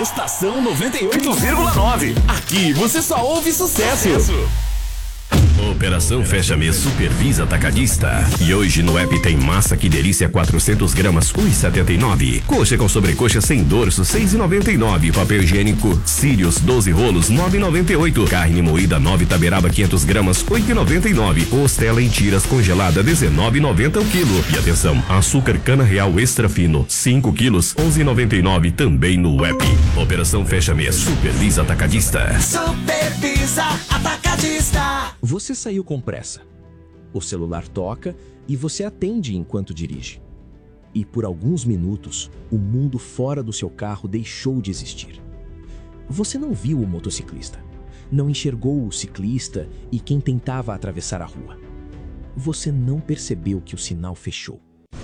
Estação 98,9. Aqui você só ouve sucesso. Operação Fecha Mês Supervisa Atacadista. E hoje no app tem massa que delícia 400 gramas 1,79. Coxa com sobrecoxa sem dorso 6,99. Papel higiênico Sirius 12 rolos 9,98. Carne moída 9 taberaba 500 gramas 8,99. Costela em tiras congelada 19,90 o quilo. E atenção, açúcar cana real extra fino 5 quilos 11,99 também no app. Operação Fecha Mês Supervisa Atacadista. Supervisa Atacadista. Você saiu com pressa. O celular toca e você atende enquanto dirige. E por alguns minutos, o mundo fora do seu carro deixou de existir. Você não viu o motociclista, não enxergou o ciclista e quem tentava atravessar a rua. Você não percebeu que o sinal fechou.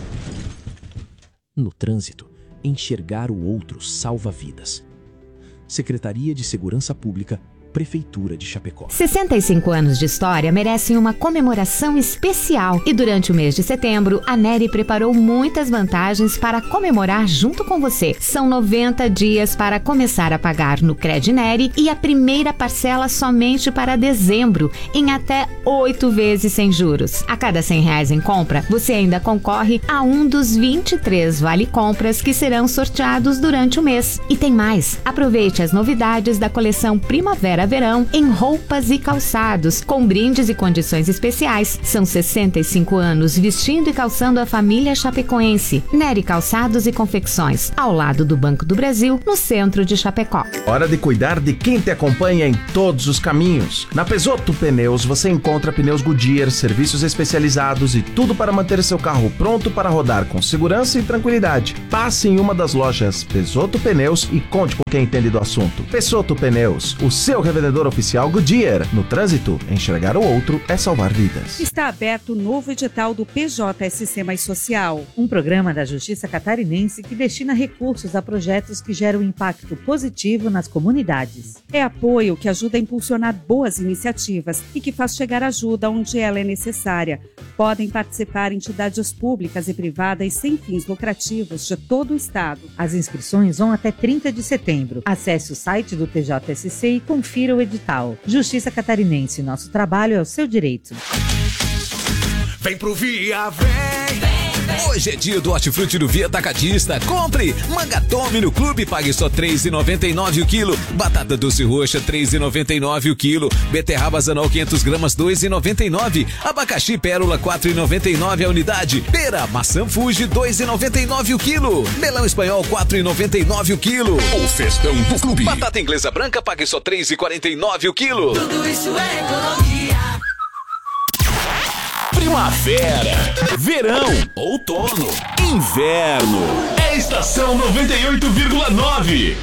No trânsito, enxergar o outro salva vidas. Secretaria de Segurança Pública, Prefeitura de Chapecó. 65 anos de história merecem uma comemoração especial e durante o mês de setembro, a Nery preparou muitas vantagens para comemorar junto com você. São 90 dias para começar a pagar no Cred Nery e a primeira parcela somente para dezembro, em até 8 vezes sem juros. A cada R$100 em compra, você ainda concorre a um dos 23 vale-compras que serão sorteados durante o mês. E tem mais! Aproveite as novidades da coleção Primavera-Verão em roupas e calçados, com brindes e condições especiais. São 65 anos vestindo e calçando a família chapecoense. Nery Calçados e Confecções, ao lado do Banco do Brasil, no centro de Chapecó. Hora de cuidar de quem te acompanha em todos os caminhos. Na Pezotto Pneus você encontra pneus Goodyear, serviços especializados e tudo para manter seu carro pronto para rodar com segurança e tranquilidade. Passe em uma das lojas Pezotto Pneus e conte com quem entende do assunto. Pezotto Pneus, o seu revendedor oficial Goodyear. No trânsito, enxergar o outro é salvar vidas. Está aberto o novo edital do PJSC Mais Social, um programa da Justiça Catarinense que destina recursos a projetos que geram impacto positivo nas comunidades. É apoio que ajuda a impulsionar boas iniciativas e que faz chegar ajuda onde ela é necessária. Podem participar entidades públicas e privadas sem fins lucrativos de todo o estado. As inscrições vão até 30 de setembro. Acesse o site do PJSC e confira o edital. Justiça Catarinense, nosso trabalho é o seu direito. Vem pro Via, vem! Hoje é dia do Hortifruti do Via Atacadista. Compre! Manga Tome no clube, pague só R$3,99 o quilo. Batata doce roxa, R$3,99 o quilo. Beterraba Zanol 500 gramas, R$2,99. Abacaxi Pérola, R$4,99 a unidade. Pera, maçã Fuji, R$2,99 o quilo. Melão espanhol, R$4,99 o quilo. O festão do clube. Batata inglesa branca, pague só R$3,49 o quilo. Tudo isso é economia. Primavera, verão, outono, inverno. É Estação 98,9.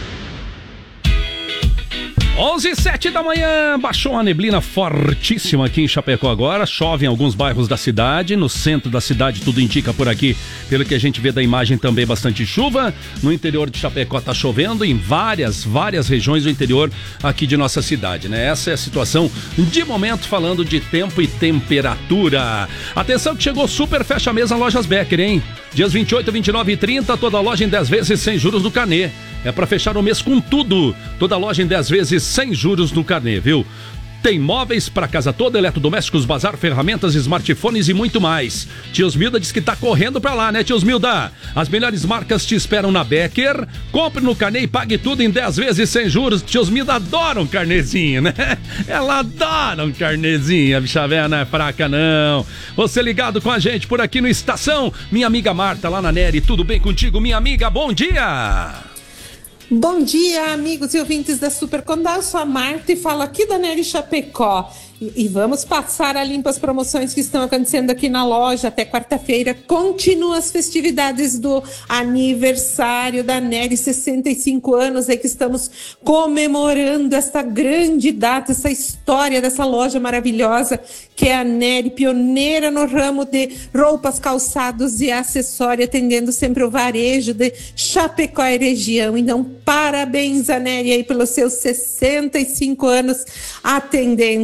11h07 da manhã, baixou uma neblina fortíssima aqui em Chapecó agora, chove em alguns bairros da cidade, no centro da cidade tudo indica por aqui, pelo que a gente vê da imagem também bastante chuva, no interior de Chapecó tá chovendo em várias regiões do interior aqui de nossa cidade, né? Essa é a situação de momento falando de tempo e temperatura. Atenção que chegou super fecha mês na Lojas Becker, hein? Dias 28, 29 e 30, toda loja em 10 vezes sem juros no carnê. É pra fechar o mês com tudo. Toda loja em 10 vezes sem juros no carnê, viu? Tem móveis para casa toda, eletrodomésticos, bazar, ferramentas, smartphones e muito mais. Tiosmilda diz que tá correndo pra lá, né, Tiosmilda? As melhores marcas te esperam na Becker. Compre no carnê e pague tudo em 10 vezes sem juros. Tiosmilda adora um carnezinho, né? Ela adora um carnezinho. A bicha véia não é fraca, não. Você ligado com a gente por aqui no Estação. Minha amiga Marta, lá na Nery. Tudo bem contigo, minha amiga? Bom dia! Bom dia, amigos e ouvintes da Super Condal. Eu sou a Marta e falo aqui da Nery Chapecó. E vamos passar a limpo as promoções que estão acontecendo aqui na loja até quarta-feira. Continuam as festividades do aniversário da Nery, 65 anos, aí que estamos comemorando esta grande data, essa história dessa loja maravilhosa que é a Nery, pioneira no ramo de roupas, calçados e acessórios, atendendo sempre o varejo de Chapecó e região. Então, parabéns a Nery aí pelos seus 65 anos atendendo, né?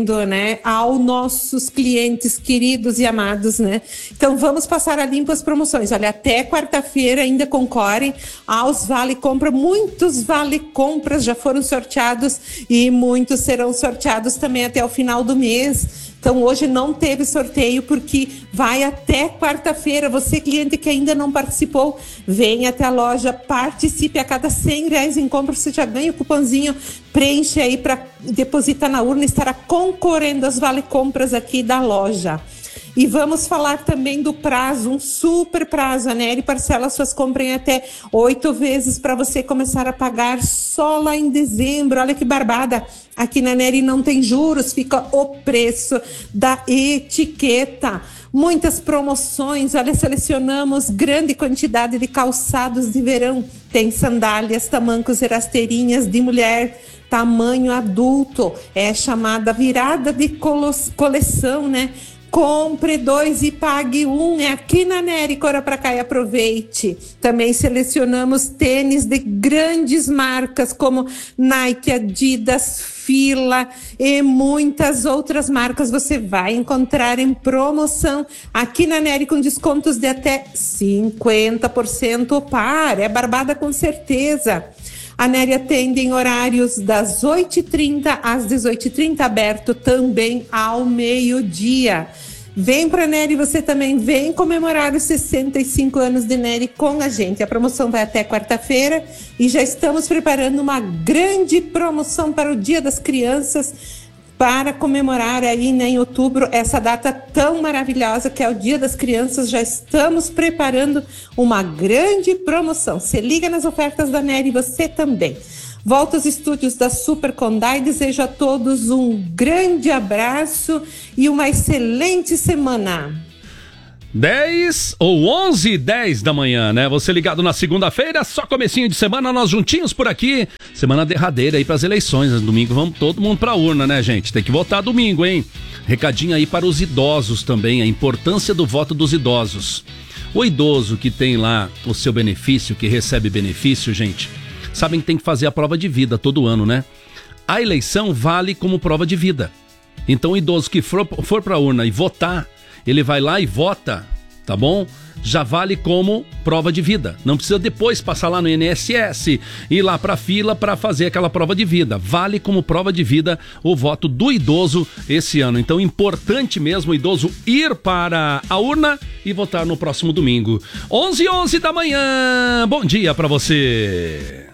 né, aos nossos clientes queridos e amados, né? Então vamos passar a limpo as promoções. Olha, até quarta-feira ainda concorrem aos Vale Compra. Muitos Vale Compras já foram sorteados e muitos serão sorteados também até o final do mês. Então hoje não teve sorteio porque vai até quarta-feira. Você, cliente que ainda não participou, vem até a loja, participe. A cada R$100 em compra você já ganha o cupomzinho, preenche aí para depositar na urna, estará concorrendo às Vale Compras aqui da loja. E vamos falar também do prazo, um super prazo. A Nery parcela suas compras em até 8 vezes para você começar a pagar só lá em dezembro. Olha que barbada. Aqui na Nery não tem juros, fica o preço da etiqueta. Muitas promoções, olha, selecionamos grande quantidade de calçados de verão. Tem sandálias, tamancos e rasteirinhas de mulher, tamanho adulto. É chamada virada de coleção, né? Compre 2 e pague 1. É aqui na Nery, corra pra cá e aproveite. Também selecionamos tênis de grandes marcas como Nike, Adidas, Fila e muitas outras marcas. Você vai encontrar em promoção aqui na Nery com descontos de até 50% o par. É barbada com certeza. A Nery atende em horários das 8h30 às 18h30, aberto também ao meio-dia. Vem pra Nery, você também vem comemorar os 65 anos de Nery com a gente. A promoção vai até quarta-feira e já estamos preparando uma grande promoção para o Dia das Crianças, para comemorar aí, né, em outubro, essa data tão maravilhosa que é o Dia das Crianças. Já estamos preparando uma grande promoção. Se liga nas ofertas da Nery, você também. Volto aos estúdios da Super Condá e desejo a todos um grande abraço e uma excelente semana. 10 ou 11h10 da manhã, né? Você ligado na segunda-feira, só comecinho de semana, nós juntinhos por aqui. Semana derradeira aí pras eleições, né? Domingo vamos todo mundo pra urna, né, gente? Tem que votar domingo, hein? Recadinho aí para os idosos também, a importância do voto dos idosos. O idoso que tem lá o seu benefício, que recebe benefício, gente, sabem que tem que fazer a prova de vida todo ano, né? A eleição vale como prova de vida. Então o idoso que for pra urna e votar, ele vai lá e vota, tá bom? Já vale como prova de vida. Não precisa depois passar lá no INSS, ir lá pra fila para fazer aquela prova de vida. Vale como prova de vida o voto do idoso esse ano. Então, importante mesmo o idoso ir para a urna e votar no próximo domingo. 11h11 da manhã. Bom dia pra você.